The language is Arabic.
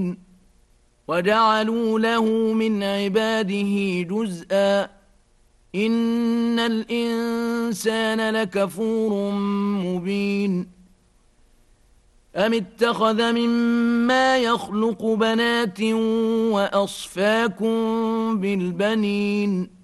وجعلوا له من عباده جزءا إن الإنسان لكفور مبين أم اتخذ مما يخلق بنات وأصفاكم بالبنين